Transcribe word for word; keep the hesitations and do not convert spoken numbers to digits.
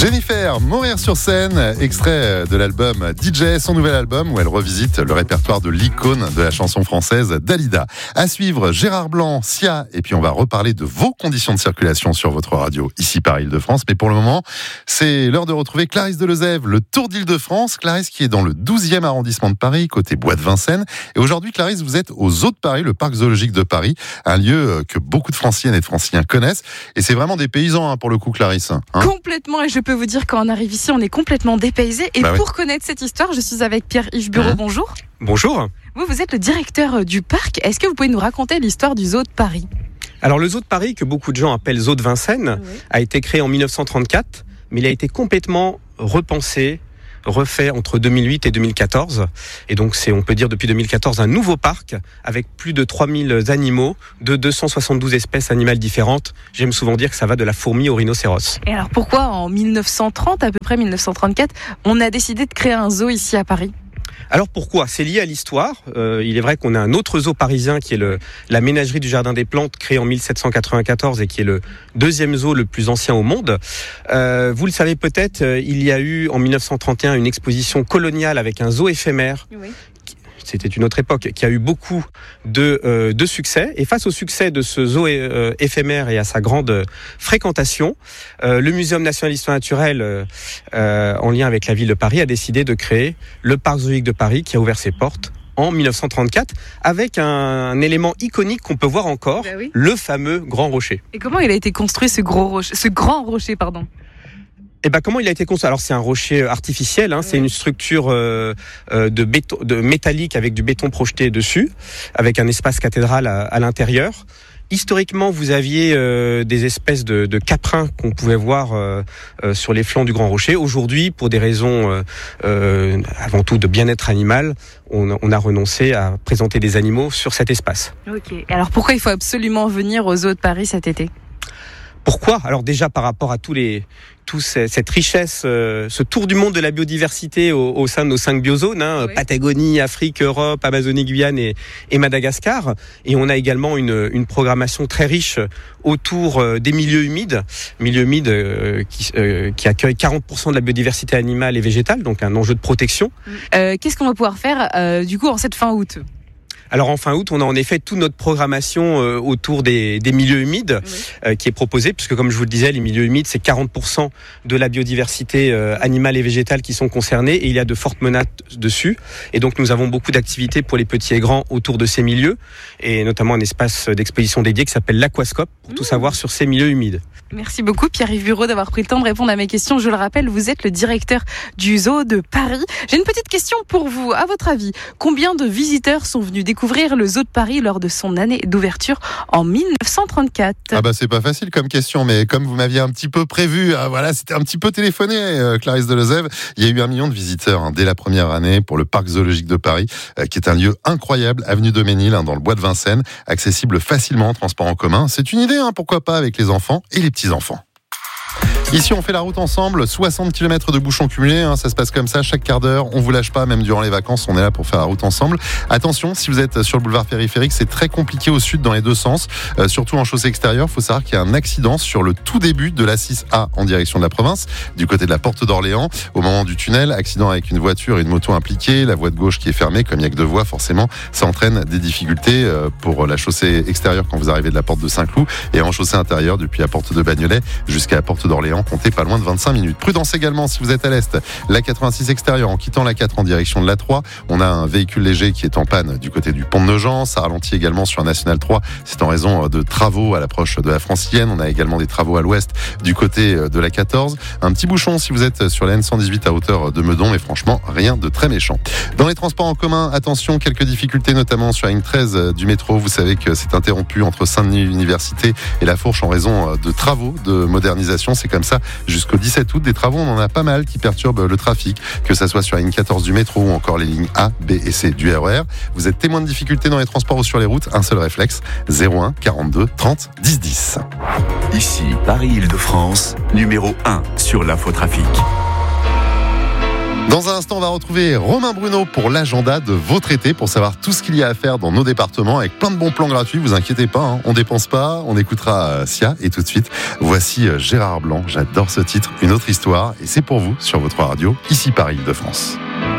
Jennifer, Mourir sur scène, extrait de l'album D J, son nouvel album où elle revisite le répertoire de l'icône de la chanson française Dalida. À suivre, Gérard Blanc, Sia, et puis on va reparler de vos conditions de circulation sur votre radio ici par Île-de-France. Mais pour le moment, c'est l'heure de retrouver Clarisse Delezève, le Tour d'Île-de-France. Clarisse qui est dans le douzième arrondissement de Paris, côté Bois de Vincennes. Et aujourd'hui, Clarisse, vous êtes aux Zoos de Paris, le parc zoologique de Paris, un lieu que beaucoup de Franciennes et de Franciens connaissent. Et c'est vraiment des paysans hein, pour le coup, Clarisse. Hein complètement, et je peux vous dire quand on arrive ici, on est complètement dépaysé. Et bah pour oui. connaître cette histoire, je suis avec Pierre-Yves Bureau. Mmh. Bonjour. Bonjour. Vous, vous êtes le directeur du parc. Est-ce que vous pouvez nous raconter l'histoire du Zoo de Paris ? Alors le Zoo de Paris, que beaucoup de gens appellent Zoo de Vincennes, oui. a été créé en dix-neuf cent trente-quatre, mais il a été complètement repensé, refait entre deux mille huit et deux mille quatorze. Et donc c'est, on peut dire depuis deux mille quatorze, un nouveau parc avec plus de trois mille animaux de deux cent soixante-douze espèces animales différentes. J'aime souvent dire que ça va de la fourmi au rhinocéros. Et alors pourquoi en dix-neuf cent trente, à peu près dix-neuf cent trente-quatre, on a décidé de créer un zoo ici à Paris ? Alors pourquoi ? C'est lié à l'histoire. Euh, il est vrai qu'on a un autre zoo parisien qui est le, la ménagerie du Jardin des Plantes, créée en mille sept cent quatre-vingt-quatorze et qui est le deuxième zoo le plus ancien au monde. Euh, vous le savez peut-être, il y a eu en dix-neuf cent trente et un une exposition coloniale avec un zoo éphémère. Oui. C'était une autre époque qui a eu beaucoup de, euh, de succès. Et face au succès de ce zoo euh, éphémère et à sa grande fréquentation, euh, le Muséum national d'histoire naturelle, euh, en lien avec la ville de Paris, a décidé de créer le parc zoologique de Paris qui a ouvert ses portes en dix-neuf cent trente-quatre avec un, un élément iconique qu'on peut voir encore, ben oui. le fameux Grand Rocher. Et comment il a été construit ce, gros rocher, ce Grand Rocher pardon Eh ben comment il a été construit ? Alors c'est un rocher artificiel, hein, oui. c'est une structure euh, de béton, de métallique avec du béton projeté dessus, avec un espace cathédral à, à l'intérieur. Historiquement, vous aviez euh, des espèces de, de caprins qu'on pouvait voir euh, euh, sur les flancs du Grand Rocher. Aujourd'hui, pour des raisons euh, euh, avant tout de bien-être animal, on, on a renoncé à présenter des animaux sur cet espace. Ok. Et alors pourquoi il faut absolument venir aux Zoo de Paris cet été ? Pourquoi ? Alors déjà par rapport à tous les, tout ces, cette richesse, euh, ce tour du monde de la biodiversité au, au sein de nos cinq biozones, hein, oui. Patagonie, Afrique, Europe, Amazonie, Guyane et, et Madagascar. Et on a également une, une programmation très riche autour euh, des milieux humides, milieux humides euh, qui, euh, qui accueillent quarante pour cent de la biodiversité animale et végétale, donc un enjeu de protection. Euh, qu'est-ce qu'on va pouvoir faire euh, du coup en cette fin août ? Alors en fin août, on a en effet toute notre programmation euh, autour des, des milieux humides oui. euh, qui est proposée, puisque comme je vous le disais, les milieux humides, c'est quarante pour cent de la biodiversité euh, animale et végétale qui sont concernés, et il y a de fortes menaces dessus. Et donc nous avons beaucoup d'activités pour les petits et grands autour de ces milieux, et notamment un espace d'exposition dédié qui s'appelle l'Aquascope, pour mmh. tout savoir sur ces milieux humides. Merci beaucoup Pierre-Yves Bureau d'avoir pris le temps de répondre à mes questions. Je le rappelle, vous êtes le directeur du Zoo de Paris. J'ai une petite question pour vous. À votre avis, combien de visiteurs sont venus découvrir le Zoo de Paris lors de son année d'ouverture en dix-neuf cent trente-quatre ? Ah bah c'est pas facile comme question, mais comme vous m'aviez un petit peu prévu, ah voilà, c'était un petit peu téléphoné, euh, Clarisse Delezève. Il y a eu un million de visiteurs hein, dès la première année pour le parc zoologique de Paris, euh, qui est un lieu incroyable, avenue de Ménil, hein, dans le bois de Vincennes, accessible facilement en transport en commun. C'est une idée, hein, pourquoi pas, avec les enfants et les petits-enfants. Ici, on fait la route ensemble, soixante kilomètres de bouchons cumulés, hein, ça se passe comme ça, chaque quart d'heure, on vous lâche pas, même durant les vacances, on est là pour faire la route ensemble. Attention, si vous êtes sur le boulevard périphérique, c'est très compliqué au sud dans les deux sens, euh, surtout en chaussée extérieure. Il faut savoir qu'il y a un accident sur le tout début de l'A six A en direction de la province, du côté de la porte d'Orléans, au moment du tunnel, accident avec une voiture et une moto impliquées, la voie de gauche qui est fermée, comme il n'y a que deux voies, forcément, ça entraîne des difficultés euh, pour la chaussée extérieure quand vous arrivez de la porte de Saint-Cloud, et en chaussée intérieure depuis la porte de Bagnolet jusqu'à la porte d'Orléans, comptez pas loin de vingt-cinq minutes. Prudence également si vous êtes à l'est. La quatre-vingt-six extérieure en quittant la quatre en direction de la trois. On a un véhicule léger qui est en panne du côté du pont de Nogent. Ça ralentit également sur National trois. C'est en raison de travaux à l'approche de la Francilienne. On a également des travaux à l'ouest du côté de la quatorze. Un petit bouchon si vous êtes sur la N cent dix-huit à hauteur de Meudon, mais franchement rien de très méchant. Dans les transports en commun, attention, quelques difficultés notamment sur la ligne treize du métro. Vous savez que c'est interrompu entre Saint-Denis Université et La Fourche en raison de travaux de modernisation. C'est comme ça jusqu'au dix-sept août. Des travaux, on en a pas mal qui perturbent le trafic, que ça soit sur la ligne quatorze du métro ou encore les lignes A, B et C du R E R. Vous êtes témoin de difficultés dans les transports ou sur les routes, un seul réflexe, zéro un quarante-deux trente dix dix. Ici, Paris Île-de-France, numéro un sur l'infotrafic. Dans un instant, on va retrouver Romain Bruno pour l'agenda de votre été, pour savoir tout ce qu'il y a à faire dans nos départements, avec plein de bons plans gratuits. Vous inquiétez pas, hein, on dépense pas. On écoutera Sia, et tout de suite, voici Gérard Blanc. J'adore ce titre, Une autre histoire, et c'est pour vous sur votre radio, ici Paris de France.